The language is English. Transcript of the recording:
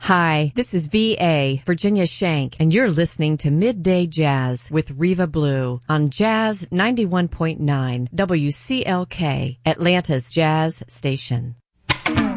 Hi, this is V.A. Virginia Shank, and you're listening to Midday Jazz with Riva Blue on Jazz 91.9 WCLK, Atlanta's Jazz Station.